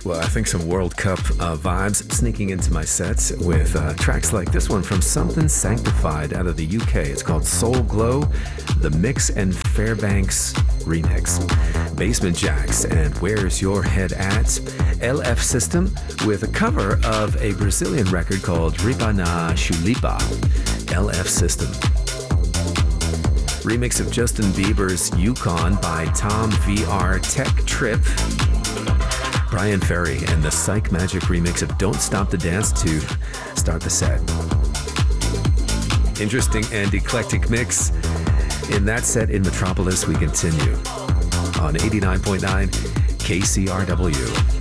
Well, I think some World Cup vibes sneaking into my sets with tracks like this one from Something Sanctified out of the UK. It's called Soul Glow, the Mix and Fairbanks remix. Basement Jacks and Where's Your Head At? LF System with a cover of a Brazilian record called Ripa na Chulipa. LF System. Remix of Justin Bieber's Yukon by Tom VR Tech Trip. Brian Ferry and the Psych Magic remix of Don't Stop the Dance to start the set. Interesting and eclectic mix. In that set in Metropolis, we continue on 89.9 KCRW.